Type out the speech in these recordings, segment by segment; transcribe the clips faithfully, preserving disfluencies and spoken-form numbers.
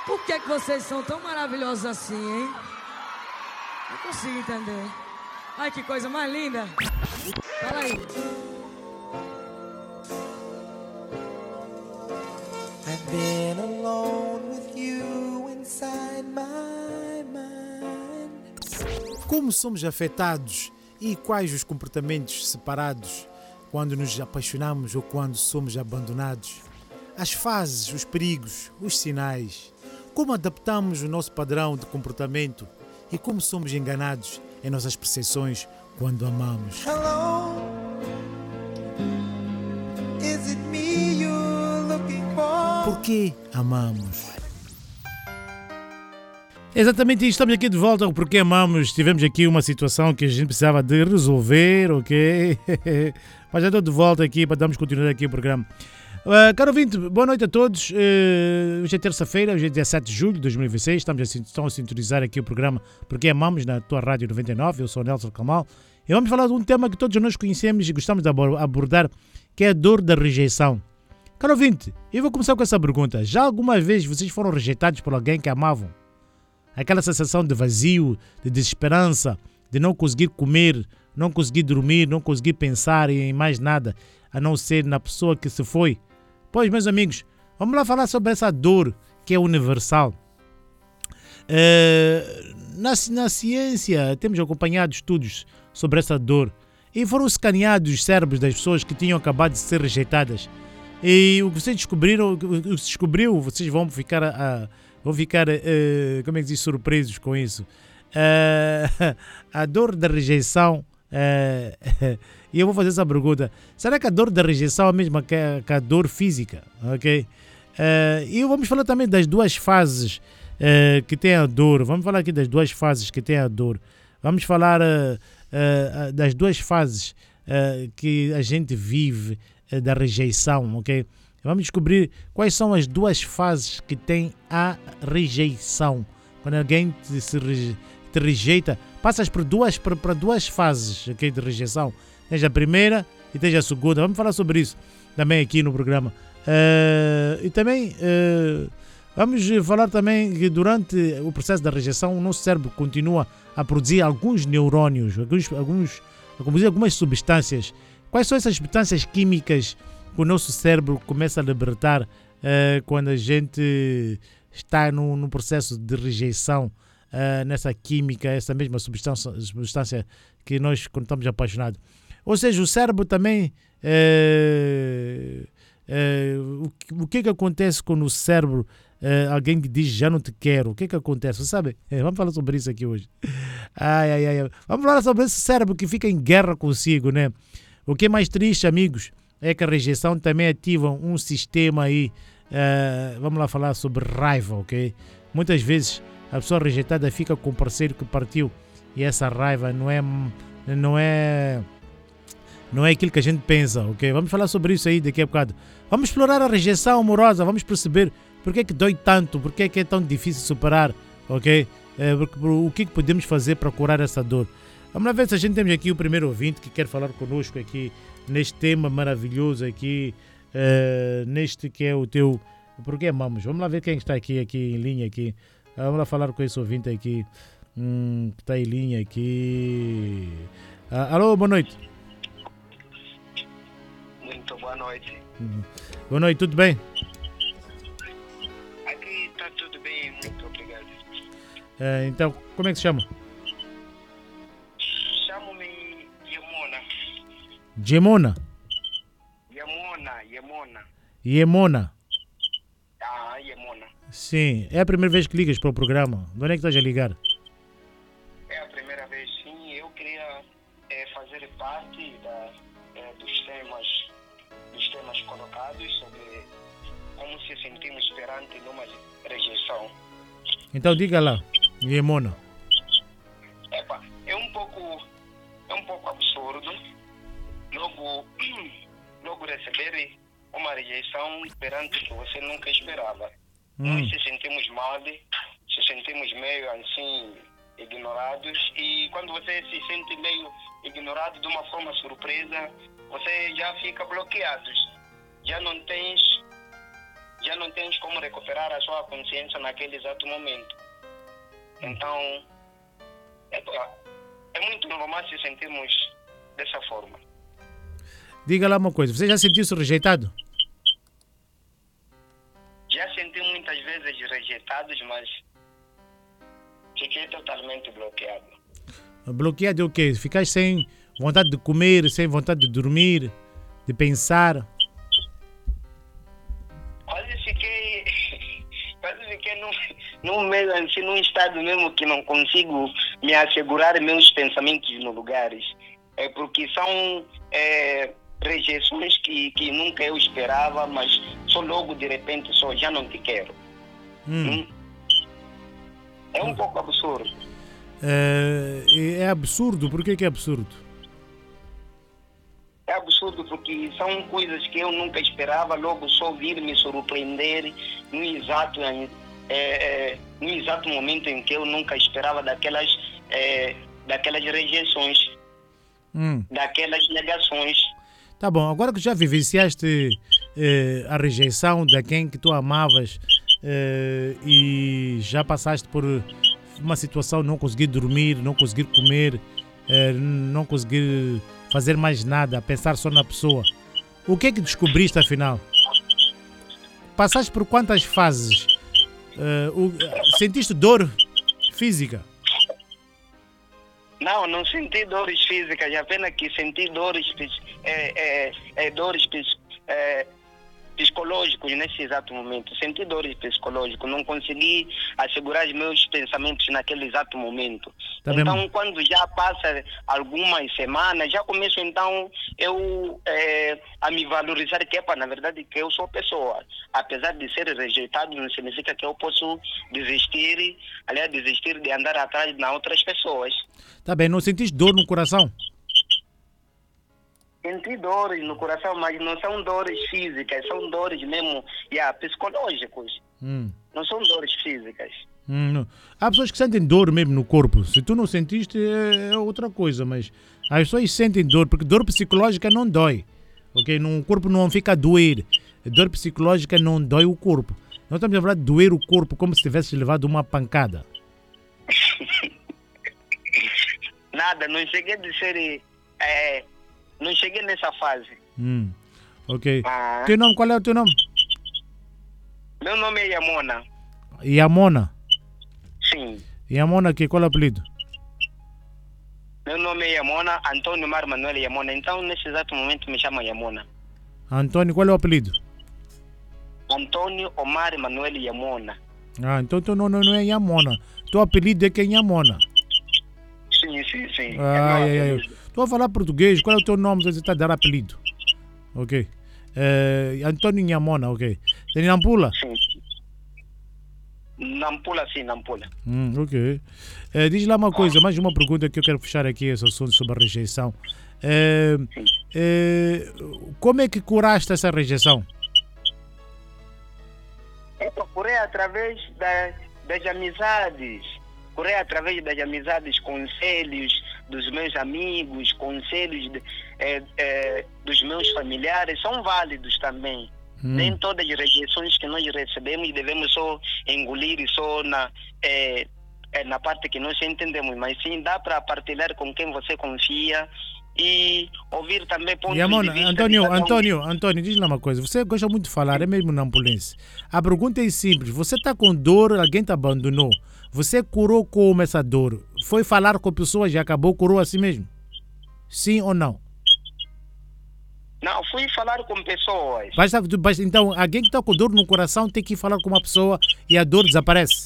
Por que é que vocês são tão maravilhosos assim, hein? Não consigo entender. Ai, que coisa mais linda. Fala aí. I've been alone with you inside my mind. Como somos afetados e quais os comportamentos separados quando nos apaixonamos ou quando somos abandonados? As fases, os perigos, os sinais. Como adaptamos o nosso padrão de comportamento e como somos enganados em nossas percepções quando amamos. Hello, is it me you're looking for? Por que amamos? Exatamente isso, estamos aqui de volta ao Porquê Amamos. Tivemos aqui uma situação que a gente precisava de resolver, ok? Mas já estou de volta aqui para darmos continuidade aqui ao programa. Uh, caro ouvinte, boa noite a todos. Uh, hoje é terça-feira, hoje é dia sete de julho de dois mil e vinte e seis. Estamos a, estão a sintonizar aqui o programa Porquê Amamos na tua Rádio noventa e nove. Eu sou o Nelson Camal e vamos falar de um tema que todos nós conhecemos e gostamos de abordar, que é a dor da rejeição. Caro ouvinte, eu vou começar com essa pergunta. Já alguma vez vocês foram rejeitados por alguém que amavam? Aquela sensação de vazio, de desesperança, de não conseguir comer, não conseguir dormir, não conseguir pensar em mais nada, a não ser na pessoa que se foi. Pois, meus amigos, vamos lá falar sobre essa dor que é universal. Uh, na, na ciência, temos acompanhado estudos sobre essa dor e foram escaneados os cérebros das pessoas que tinham acabado de ser rejeitadas. E o que vocês descobriram, o que se descobriu, vocês vão ficar, uh, vão ficar uh, como é que diz, surpresos com isso. Uh, a dor da rejeição. Uh, e eu vou fazer essa pergunta: será que a dor da rejeição é a mesma que a, que a dor física? Ok? Uh, e vamos falar também das duas fases uh, que tem a dor. Vamos falar aqui das duas fases que tem a dor. Vamos falar uh, uh, das duas fases uh, que a gente vive uh, da rejeição, ok? Vamos descobrir quais são as duas fases que tem a rejeição. Quando alguém te, se reje, te rejeita, passas por duas, por, por duas fases, okay, de rejeição. Tens a primeira e tens a segunda. Vamos falar sobre isso também aqui no programa. Uh, e também uh, vamos falar também que durante o processo da rejeição o nosso cérebro continua a produzir alguns neurônios, alguns, alguns, a produzir algumas substâncias. Quais são essas substâncias químicas que o nosso cérebro começa a libertar uh, quando a gente está no, no processo de rejeição? Uh, nessa química, essa mesma substância, substância que nós quando estamos apaixonados. Ou seja, o cérebro também uh, uh, o, que, o que é que acontece quando o cérebro uh, alguém que diz já não te quero, o que é que acontece? Você sabe? É, vamos falar sobre isso aqui hoje. Ai, ai, ai. Vamos falar sobre esse cérebro que fica em guerra consigo, né? O que é mais triste, amigos, é que a rejeição também ativa um sistema aí, uh, vamos lá falar sobre raiva, ok? Muitas vezes a pessoa rejeitada fica com o parceiro que partiu e essa raiva não é, não é, não é aquilo que a gente pensa, ok? Vamos falar sobre isso aí daqui a bocado. Vamos explorar a rejeição amorosa, vamos perceber por que é que dói tanto, por que é que é tão difícil superar, ok? É, o que é que podemos fazer para curar essa dor? Vamos lá ver se a gente temos aqui o primeiro ouvinte que quer falar conosco aqui neste tema maravilhoso aqui, uh, neste que é o teu Porquê Amamos. Vamos lá ver quem está aqui, aqui em linha aqui. Vamos lá falar com esse ouvinte aqui, hum, que está em linha aqui. Ah, alô, boa noite. Muito boa noite. Hum. Boa noite, tudo bem? Aqui está tudo bem, muito obrigado. É, então, como é que se chama? Chamo-me Yemona. Gemona? Yemona, Yemona. Yemona? Ah, Yemona. Sim, é a primeira vez que ligas para o programa. De onde é que estás a ligar? É a primeira vez, sim. Eu queria é, fazer parte da, é, dos, temas, dos temas colocados sobre como se sentimos perante numa rejeição. Então diga lá, Yemona. Epa, é um pouco, é um pouco absurdo logo, logo receber uma rejeição perante que você nunca esperava. Hum. Nós se sentimos mal, se sentimos meio assim ignorados, e quando você se sente meio ignorado de uma forma surpresa, você já fica bloqueado, já não tens já não tens como recuperar a sua consciência naquele exato momento. Então, é, é muito normal se sentirmos dessa forma. Diga lá uma coisa, você já sentiu-se rejeitado? Já senti muitas vezes rejeitados, mas fiquei totalmente bloqueado. Bloqueado é o quê? Ficar sem vontade de comer, sem vontade de dormir, de pensar? Quase fiquei, quase fiquei num, num, meio, assim, num estado mesmo que não consigo me assegurar meus pensamentos nos lugares. É porque são é, rejeições que, que nunca eu esperava, mas só logo de repente só já não te quero. Hum. Hum? É um pouco absurdo. É, é absurdo, por que, que é absurdo? É absurdo porque são coisas que eu nunca esperava, logo só vir me surpreender no exato, é, é, no exato momento em que eu nunca esperava daquelas, é, daquelas rejeições, Hum. daquelas negações. Tá bom, agora que já vivenciaste eh, a rejeição de quem que tu amavas eh, e já passaste por uma situação de não conseguir dormir, não conseguir comer, eh, não conseguir fazer mais nada, pensar só na pessoa, o que é que descobriste afinal? Passaste por quantas fases? Eh, o, sentiste dor física? Não, não senti dores físicas, apenas que senti dores, é, é, é, dores é, psicológicos nesse exato momento. Senti dores psicológicas, não consegui assegurar os meus pensamentos naquele exato momento. Tá então, bem. Quando já passa algumas semanas, já começo então eu é, a me valorizar que, epa, na verdade, que eu sou pessoa. Apesar de ser rejeitado, não significa que eu posso desistir, aliás, desistir de andar atrás de outras pessoas. Tá bem, não sentiste dor no coração? Senti dores no coração, mas não são dores físicas, são dores mesmo yeah, psicológicas. Hum. Não são dores físicas. Hum, não. Há pessoas que sentem dor mesmo no corpo. Se tu não sentiste, é outra coisa, mas as pessoas sentem dor, porque dor psicológica não dói. Ok? No corpo não fica a doer. Dor psicológica não dói o corpo. Nós estamos a falar de doer o corpo como se tivesse levado uma pancada. Nada, não cheguei a ser. É, não cheguei nessa fase. Hum. Ok. Ah. Teu nome, qual é o teu nome? Meu nome é Yamona. Yamona. Sim. Yamona, que, qual é o apelido? Meu nome é Yamona, Antônio Mar Manuel Yamona. Então, nesse exato momento, me chama Yamona. Antônio, qual é o apelido? Antônio Omar Manuel Yamona. Ah, então teu nome não é Yamona. Teu apelido é que é Yamona. Sim, sim, sim. Ah, é é, é. Estou a falar português, qual é o teu nome? Você está a dar apelido. Ok. É, Antônio Yamona, ok. Tem Nampula? Sim. Nampula, sim, Nampula. Hum, ok. É, diz lá uma coisa, mais uma pergunta que eu quero fechar aqui esse assunto sobre a rejeição. É, é, como é que curaste essa rejeição? Eu procurei através da, das amizades. Procurei através das amizades, conselhos dos meus amigos, conselhos de, é, é, dos meus familiares, são válidos também. Hum. Nem todas as rejeições que nós recebemos devemos só engolir só na, é, é, na parte que nós entendemos, mas sim dá para partilhar com quem você confia e ouvir também pontos Yamona, de vista. Antônio, de cada um. Antônio, Antônio, diz lá uma coisa. Você gosta muito de falar, é mesmo nampulense. A pergunta é simples. Você está com dor, alguém te abandonou. Você curou como essa dor? Foi falar com pessoas e acabou, curou assim mesmo? Sim ou não? Não, fui falar com pessoas. Basta, basta, então, alguém que está com dor no coração tem que falar com uma pessoa e a dor desaparece?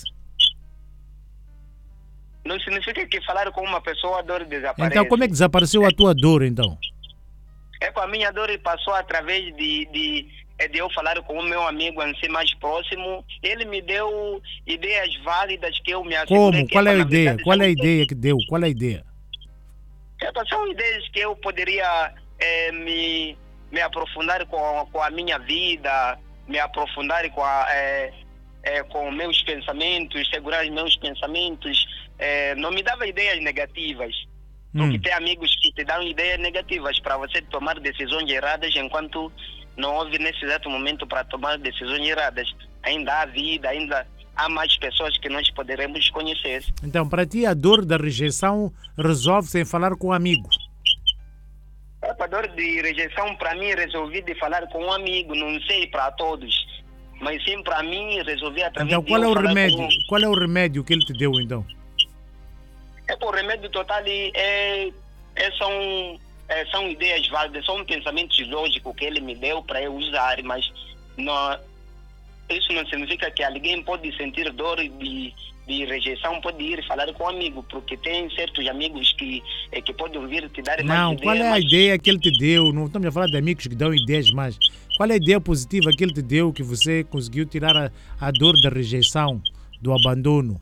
Não significa que falar com uma pessoa a dor desaparece. Então, como é que desapareceu a tua dor, então? É que a minha dor passou através de, de, de eu falar com o meu amigo assim mais próximo. Ele me deu ideias válidas que eu me assegurei. Como? Qual é a ideia? Verdade, Qual é a ideia que deu? Qual é a ideia? É, são ideias que eu poderia é, me, me aprofundar com, com a minha vida, me aprofundar com, a, é, é, com meus pensamentos, segurar os meus pensamentos. É, não me dava ideias negativas. Porque hum. tem amigos que te dão ideias negativas para você tomar decisões erradas enquanto não houve nesse exato momento para tomar decisões erradas. Ainda há vida, ainda há mais pessoas que nós poderemos conhecer. Então, para ti, a dor da rejeição resolve-se em falar com um amigo? A dor de rejeição, para mim, resolvi de falar com um amigo, não sei para todos, mas sim para mim, resolvi através então, de qual é eu o falar remédio? com... Qual é o remédio que ele te deu, então? É, o remédio total é, é, são, é, são ideias válidas, são pensamentos lógicos que ele me deu para eu usar, mas não, isso não significa que alguém pode sentir dor de, de rejeição, pode ir falar com um amigo, porque tem certos amigos que, é, que podem vir te dar mais Não, ideias. qual é a mas... ideia que ele te deu? Não estamos a falar de amigos que dão ideias, mas qual é a ideia positiva que ele te deu que você conseguiu tirar a, a dor da rejeição, do abandono?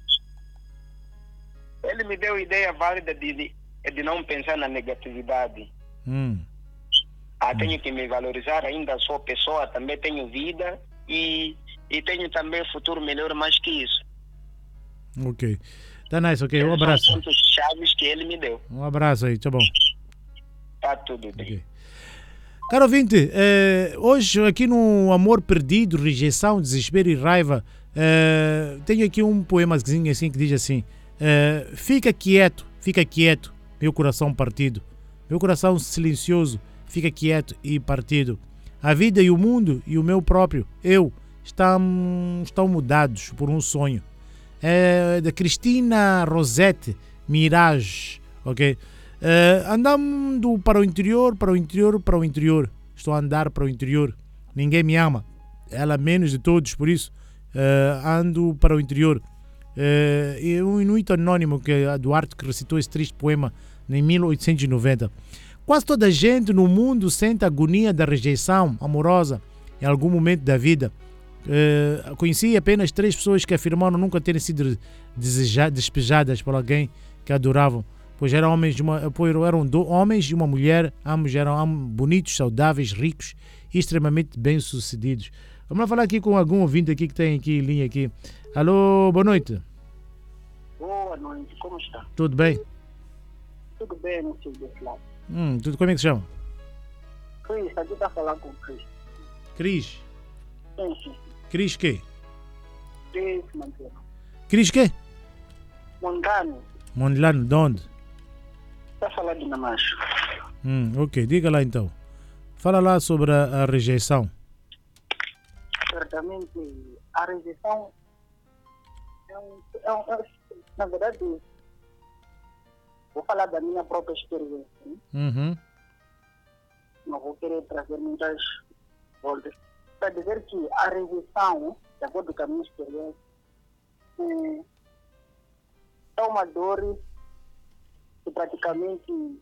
Ele me deu ideia válida de, de, de não pensar na negatividade. Hum. Ah, tenho que me valorizar, ainda sou pessoa, também tenho vida e, e tenho também futuro melhor mais que isso. Ok. Tá nice, ok. Um Esses abraço. São pontos chaves que ele me deu. Um abraço aí, tá bom. Tá tudo bem. Ok. Caro ouvinte, eh, hoje aqui no Amor Perdido, Rejeição, Desespero e Raiva, eh, tenho aqui um poemazinho assim que diz assim: eh, fica quieto, fica quieto, meu coração partido, meu coração silencioso, fica quieto e partido. A vida e o mundo e o meu próprio eu estão, estão mudados por um sonho. É da Cristina Rosette Mirage, ok? Uh, andando para o interior, para o interior, para o interior. Estou a andar para o interior. Ninguém me ama. Ela menos de todos, por isso uh, ando para o interior. Uh, e um inuito anônimo, que é a Duarte, que recitou esse triste poema em mil oitocentos e noventa. Quase toda a gente no mundo sente a agonia da rejeição amorosa em algum momento da vida. Uh, conheci apenas três pessoas que afirmaram nunca terem sido deseja- despejadas por alguém que adoravam. Pois eram homens de uma, pois eram do, homens e uma mulher, ambos eram ambos bonitos, saudáveis, ricos e extremamente bem-sucedidos. Vamos lá falar aqui com algum ouvinte aqui que tem aqui linha aqui. Alô, boa noite. Boa noite, como está? Tudo bem? Tudo bem, não sei desse lado. Hum, tudo, como é que se chama? Cris, aqui está falando com o Cris. Cris. Sim, sim. Cris quê? Cris, Montano. Cris quê? Montano, Mondlane, de onde? está falando de Namacho. Hum, ok, diga lá então. Fala lá sobre a, a rejeição. Certamente, a rejeição é um, é um, é, na verdade, vou falar da minha própria experiência, né? Uhum. Não vou querer trazer muitas voltas. Para dizer que a rejeição, de acordo com a minha experiência, é, é uma dor que praticamente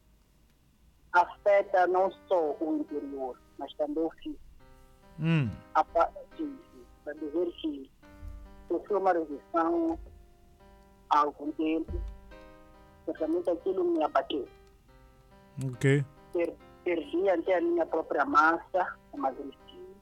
afeta não só o interior, mas também o físico. Hum. Para dizer que sofri uma rejeição há algum tempo, certamente aquilo me abateu. Ok. Per, perdi até a minha própria massa, emagreci,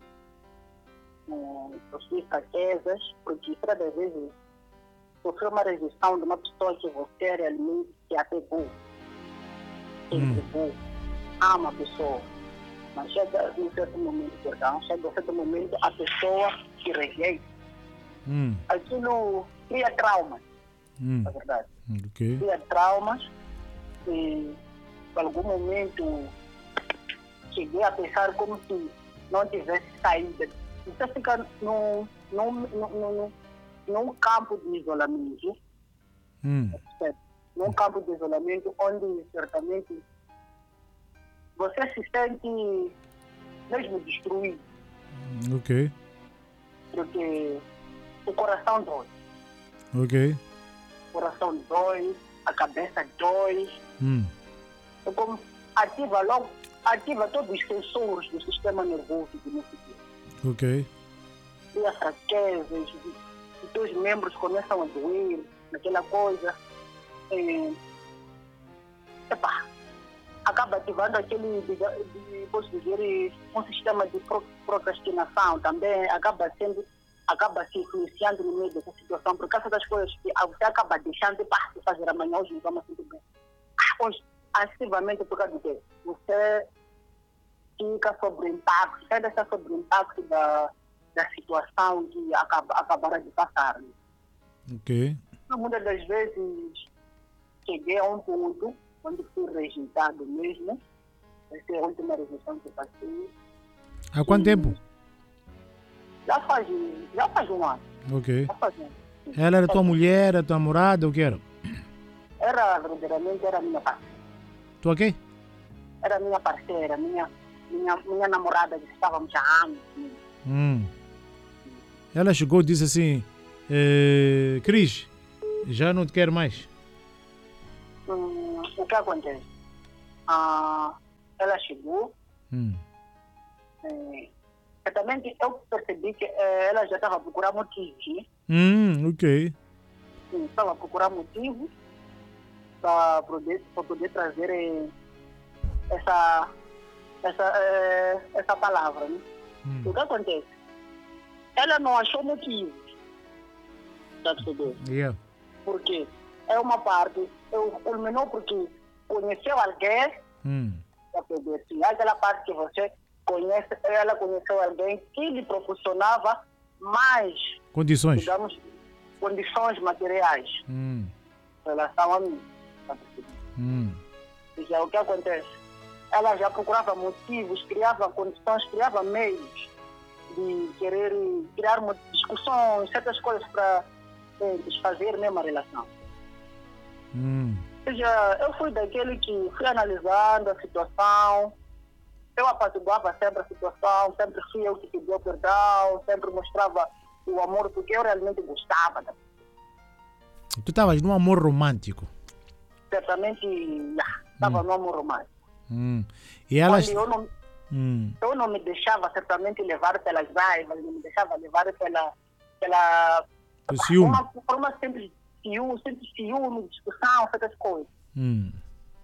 eh, possui fraquezas, porque muitas vezes sofreu uma rejeição de uma pessoa que você realmente se apegou, se Hum. entregou, ama a pessoa. Mas chega em certo momento, perdão, chega em certo momento a pessoa se rejeita. Hum. Aquilo cria traumas, Hum. na verdade. Ok. Cria traumas e em algum momento cheguei a pensar como se não tivesse saída. Você fica num, num, num, num, num campo de isolamento, Hum. certo? Num campo de isolamento onde certamente você se sente mesmo destruído, Ok. porque o coração dói, Ok. o coração dói, a cabeça dói, Hum. é como ativa logo, ativa todos os sensores do sistema nervoso do nosso corpo. Ok. Cria fraquezas, os teus membros começam a doer, aquela coisa. É, epá, acaba ativando aquele, de, de, posso dizer, um sistema de pro, procrastinação também, acaba sendo, acaba se influenciando no meio dessa situação, por causa das coisas que você acaba deixando pá, de fazer amanhã, hoje não vamos tudo bem. Hoje, ativamente por causa de quê? Você fica sobre o impacto, sai deixar sobre o impacto da, da situação que acaba, acabaram de passar. Né? Ok. Muitas das vezes cheguei a um ponto onde fui rejeitado mesmo. Essa é a última rejeição que eu passei. Há quanto e tempo? Já faz, já faz um ano. Ok. Já faz um ano. Ela era tua mulher, a tua namorada, o que era? Era, verdadeiramente, era minha parceira. Tu ok? Era minha parceira, minha, minha, minha namorada, que estávamos há anos. Né? Hum. Ela chegou e disse assim, eh, Cris, já não te quero mais. Hum, o que acontece? Ah, ela chegou, Hum. eh, certamente eu percebi que eh, ela já estava a procurar motivos, né? Hum, ok. Sim, estava a procurar motivos para poder, para poder trazer eh, essa, essa, eh, essa palavra, né? Hum. O que acontece? Ela não achou motivos, está percebendo? Yeah. Porque é uma parte, eu culminou porque conheceu alguém, Hum. para poder sim, aquela parte que você conhece, ela conheceu alguém que lhe proporcionava mais, Condições. digamos, condições materiais Hum. em relação a mim. Tá percebendo? Hum. E já o que acontece? Ela já procurava motivos, criava condições, criava meios de querer criar uma discussões, certas coisas para eh, desfazer mesmo a relação. Hum. Ou seja, eu fui daquele que fui analisando a situação, eu apaziguava sempre a situação, sempre fui eu que pedia perdão, sempre mostrava o amor, porque eu realmente gostava. Da... Tu estavas num amor romântico. Certamente, estava Hum. no amor romântico. Hum. E elas... Onde eu não, Hum. eu não me deixava certamente levar pelas raivas, não me deixava levar pela... pela O ciúme. uma, por uma simples ciúme, simples ciúme, discussão, certas coisas. Hum.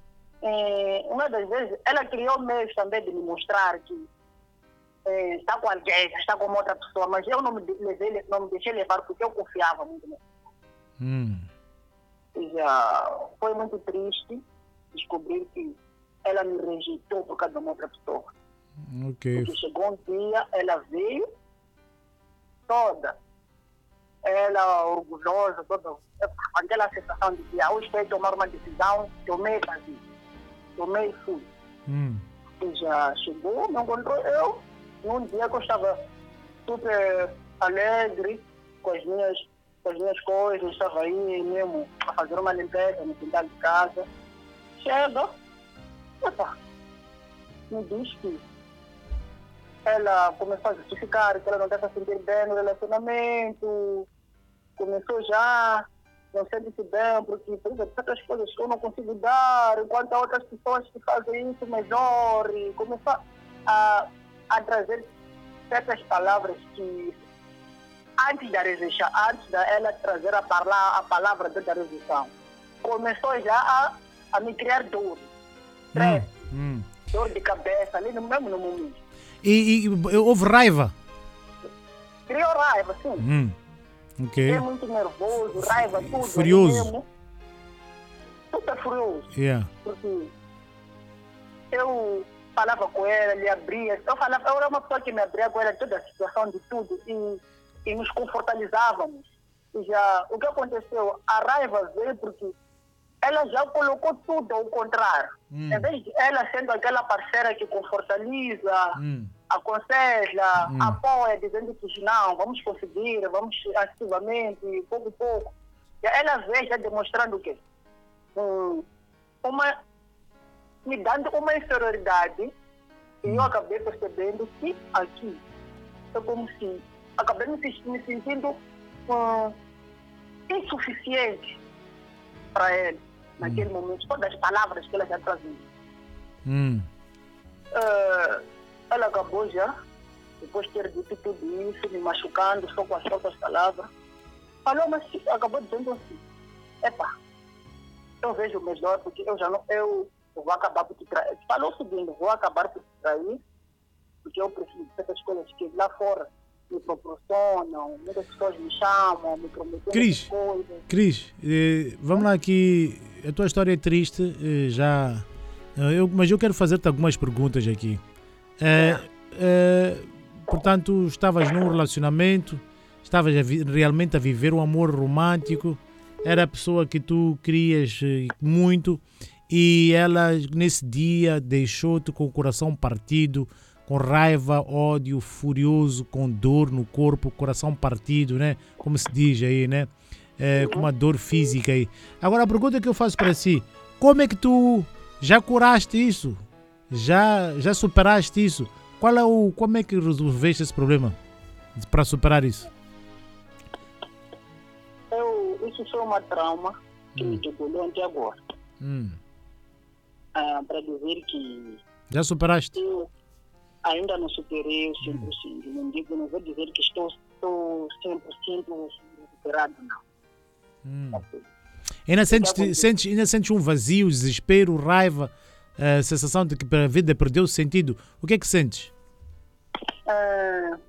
É, uma das vezes, ela criou meios também de me mostrar que é, está com alguém, está com outra pessoa, mas eu não me, levei, não me deixei levar porque eu confiava muito nela. Hum. E já foi muito triste descobrir que ela me rejeitou por causa de uma outra pessoa. Ok. Porque chegou um dia, ela veio toda, ela orgulhosa, toda, aquela sensação de que hoje foi tomar uma decisão, tomei fazer, tomei e fui. Hum. E já chegou, me encontrou eu, num dia que eu estava super alegre com as minhas, com as minhas coisas, estava aí mesmo a fazer uma limpeza no quintal de casa. Chega, epa, me diz que ela começou a justificar que ela não está se sentir bem no relacionamento, começou já, não sente-se bem, porque por exemplo, certas coisas que eu não consigo dar, enquanto há outras pessoas que fazem isso melhor, e começou a, a trazer certas palavras que, antes da rejeição, antes da ela trazer a, parla, a palavra dentro da rejeição, começou já a, a me criar dor, stress, Hum. dor de cabeça, ali no mesmo no momento. E, e houve raiva? Criou raiva, sim. Hum. Ok. É muito nervoso, raiva, tudo. Furioso. ali mesmo. Super furioso. Yeah. Porque eu falava com ela, lhe abria. Eu falava, eu era uma pessoa que me abria com ela toda a situação de tudo e, e nos confortalizávamos. E já, o que aconteceu? A raiva veio porque ela já colocou tudo ao contrário. Hum. Em vez de ela sendo aquela parceira que confortaliza, Hum. aconselha, Hum. apoia, dizendo que não, vamos conseguir, vamos ativamente, pouco a pouco. E ela veio já demonstrando o quê? Hum, uma, me dando uma inferioridade, e eu acabei percebendo que aqui é como se acabei me, me sentindo hum, insuficiente para ele, naquele momento, todas as palavras que ela já trazia. Hum. Uh, ela acabou já, depois de ter dito tudo isso, me machucando só com as próprias palavras. Falou, mas acabou dizendo assim, epa, eu vejo melhor porque eu já não, eu, eu vou acabar por te trair. Falou o seguinte, vou acabar por te trair, porque eu preciso dessas coisas que lá fora me proporcionam, muitas pessoas me chamam, me prometem Cris, coisas. Cris, eh, vamos lá aqui, a tua história é triste, eh, já, eh, eu, mas eu quero fazer-te algumas perguntas aqui. É, é, portanto, estavas num relacionamento, estavas a vi- realmente a viver um amor romântico, era a pessoa que tu querias eh, muito e ela nesse dia deixou-te com o coração partido, com raiva, ódio, furioso, com dor no corpo, coração partido, né? Como se diz aí, né? É, com uma dor física aí. Agora a pergunta que eu faço para si, como é que tu já curaste isso? Já, já superaste isso? Qual é o, como é que resolveste esse problema para superar isso? Eu, isso foi uma trauma que me degolou até agora. Hum. Ah, para dizer que Já superaste? eu ainda não superei o cem por cento. Não digo, não vou dizer que estou, estou cem por cento superado, não. Hum. Ainda sentes, sentes, ainda sentes um vazio, desespero, raiva, a sensação de que a vida perdeu o sentido. O que é que sentes? Ah,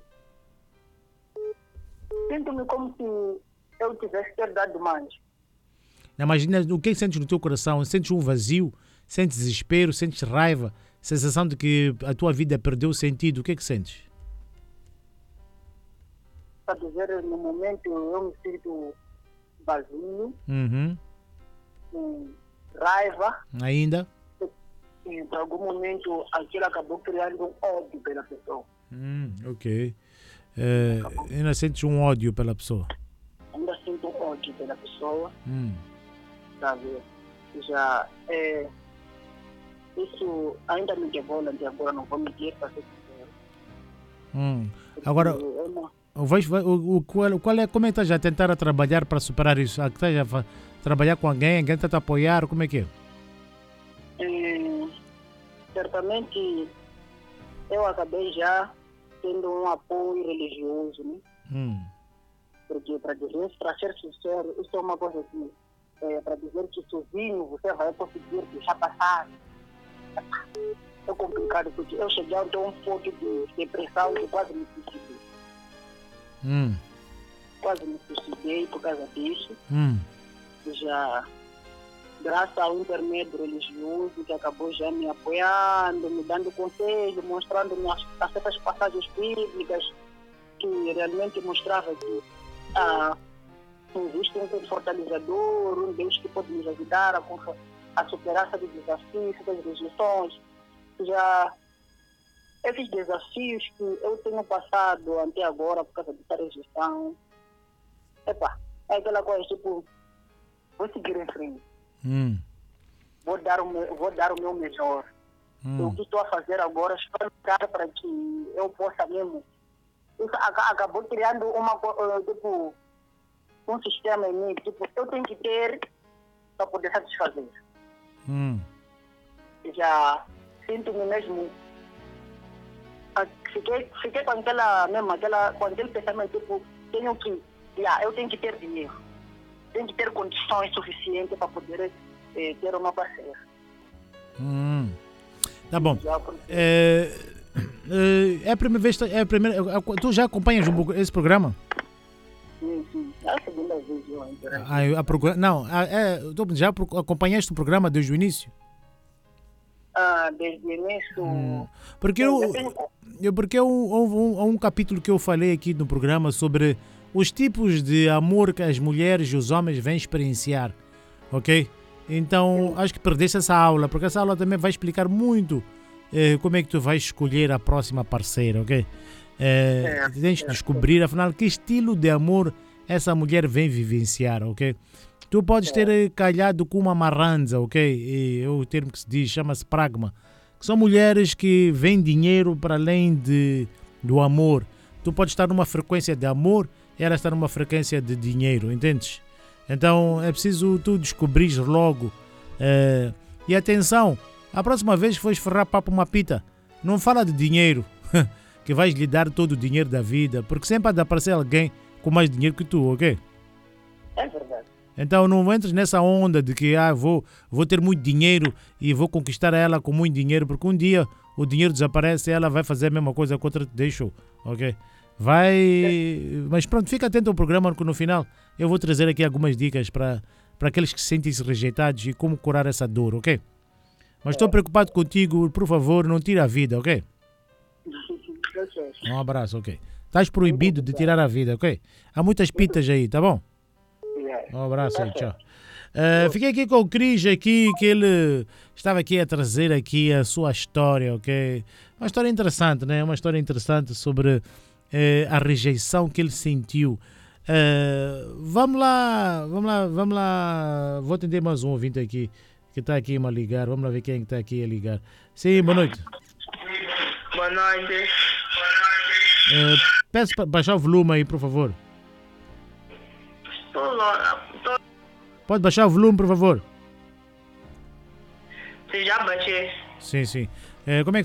sinto-me como se eu tivesse perdido mais. Imagina o que é que sentes no teu coração? Sentes um vazio, sentes desespero, sentes raiva, sensação de que a tua vida perdeu o sentido. O que é que sentes? Para dizer, no momento eu me sinto vazio, Uhum. com raiva, Ainda? e em algum momento aquilo acabou criando um ódio pela pessoa. Hum, ok. É, ainda sentes um ódio pela pessoa. Ainda sinto um ódio pela pessoa, Hum. sabe? Já é, isso ainda me devolve até agora, não vou mentir para ser sincero. Hum. Agora, Eu não- vais, vai- o, o, qual, qual é, como é que estás a tentar a trabalhar para superar isso? Ah, que Estás a fa- trabalhar com alguém, alguém está a te apoiar? Como é que é? É, certamente eu acabei já tendo um apoio religioso, né? Hum. Porque, para dizer, para ser sincero, isso é uma coisa que, é, para dizer que sozinho você vai conseguir deixar passar. É complicado, porque eu cheguei a ter um pouco de depressão que quase me suicidei. Hum. Quase me suicidei por causa disso. Hum. Já, graças ao intermédio religioso, que acabou já me apoiando, me dando conselho, mostrando-me as, as certas passagens bíblicas, que realmente mostrava que ah, existe um fortalecedor, um Deus que pode nos ajudar a, confa- a superar esses desafios, essas rejeições. Já esses desafios que eu tenho passado até agora por causa dessa rejeição, epa, é aquela coisa tipo, vou seguir em frente, Hum. vou dar o meu, vou dar o meu melhor. Hum. O que estou a fazer agora, estou a lutar para que eu possa mesmo. Isso aca- acabou criando uma, co- eh, tipo, um sistema em mim, tipo, eu tenho que ter para poder satisfazer. Hum. Já sinto-me mesmo. ah, Fiquei, fiquei com aquela mesmo, aquela, com aquele pensamento, tipo, tenho que, yeah, eu tenho que ter dinheiro, tenho que ter condições suficientes para poder eh, ter uma parceira. Hum. Tá bom. Já, porque- É, é, é a primeira vez. É a primeira, tu já acompanhas um pouco esse programa? sim, sim. É a segunda vez eu entro. Ah, a procura- não, ah, é, tu já pro- acompanhaste o programa desde o início? Ah, desde o início. Hum. Porque eu, eu tenho- eu- porque houve um, um, um capítulo que eu falei aqui no programa sobre os tipos de amor que as mulheres e os homens vêm experienciar, ok? Então acho que perdeste essa aula, porque essa aula também vai explicar muito eh, como é que tu vais escolher a próxima parceira, ok? Eh, Certo, tens de certo. descobrir afinal que estilo de amor essa mulher vem vivenciar, ok? Tu podes ter eh, calhado com uma marranza, ok? E, é o termo que se diz, chama-se pragma. Que são mulheres que vêm dinheiro para além de, do amor. Tu podes estar numa frequência de amor e ela está numa frequência de dinheiro, entendes? Então é preciso tu descobrir logo. eh, e atenção, a próxima vez que fores ferrar papo uma pita, não fala de dinheiro, que vais lhe dar todo o dinheiro da vida, porque sempre há de aparecer alguém com mais dinheiro que tu, ok? É verdade. Então não entres nessa onda de que ah, vou, vou ter muito dinheiro e vou conquistar ela com muito dinheiro, porque um dia o dinheiro desaparece e ela vai fazer a mesma coisa que outra te deixou, ok? Vai... Mas pronto, fica atento ao programa, porque no final eu vou trazer aqui algumas dicas para para aqueles que se sentem-se rejeitados e como curar essa dor, ok? Mas estou preocupado contigo, por favor, não tire a vida, ok? vocês. Um abraço, ok. Estás proibido de tirar a vida, ok? Há muitas pitas aí, tá bom? Yeah. Um abraço aí, tchau. Uh, fiquei aqui com o Cris aqui, que ele estava aqui a trazer aqui a sua história, ok? Uma história interessante, né? Uma história interessante sobre eh, a rejeição que ele sentiu. Uh, vamos lá, vamos lá, vamos lá. Vou atender mais um ouvinte aqui, que está aqui a ligar. Vamos lá ver quem está aqui a ligar. Sim, boa noite. Boa noite. Uh, peço para baixar o volume aí, por favor. Tô, lo- tô... Pode baixar o volume, por favor? Você já baixei? Sim, sim. Uh, como é que